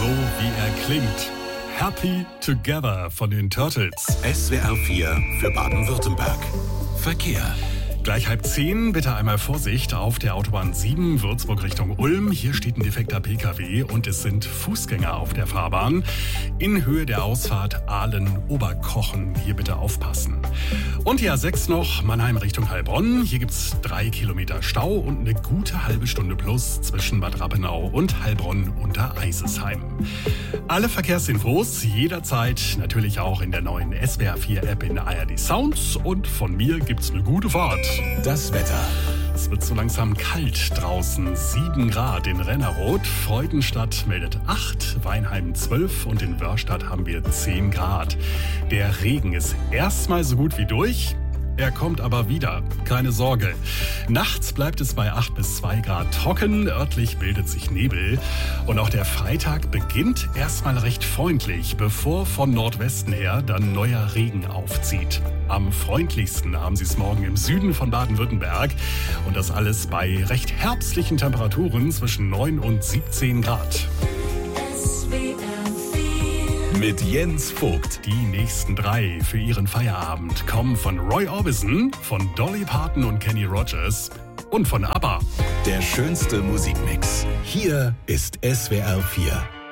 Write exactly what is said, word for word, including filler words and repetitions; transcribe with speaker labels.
Speaker 1: So wie er klingt. Happy Together von den Turtles.
Speaker 2: S W R vier für Baden-Württemberg. Verkehr.
Speaker 1: Gleich halb zehn, bitte einmal Vorsicht auf der Autobahn sieben, Würzburg Richtung Ulm. Hier steht ein defekter P K W und es sind Fußgänger auf der Fahrbahn. In Höhe der Ausfahrt Aalen-Oberkochen. Hier bitte aufpassen. Und die A sechs noch, Mannheim Richtung Heilbronn. Hier gibt's drei Kilometer Stau und eine gute halbe Stunde plus zwischen Bad Rappenau und Heilbronn unter Eisesheim. Alle Verkehrsinfos jederzeit natürlich auch in der neuen S W R vier App in A R D Sounds. Und von mir gibt's eine gute Fahrt.
Speaker 2: Das Wetter.
Speaker 1: Es wird so langsam kalt draußen. sieben Grad in Rennerod. Freudenstadt meldet acht, Weinheim zwölf und in Wörstadt haben wir zehn Grad. Der Regen ist erstmal so gut wie durch. Er kommt aber wieder. Keine Sorge. Nachts bleibt es bei acht bis zwei Grad trocken. Örtlich bildet sich Nebel. Und auch der Freitag beginnt erstmal recht freundlich, bevor von Nordwesten her dann neuer Regen aufzieht. Am freundlichsten haben Sie es morgen im Süden von Baden-Württemberg. Und das alles bei recht herbstlichen Temperaturen zwischen neun und siebzehn Grad.
Speaker 2: Mit Jens Vogt.
Speaker 1: Die nächsten drei für Ihren Feierabend kommen von Roy Orbison, von Dolly Parton und Kenny Rogers und von ABBA.
Speaker 2: Der schönste Musikmix. Hier ist S W R vier.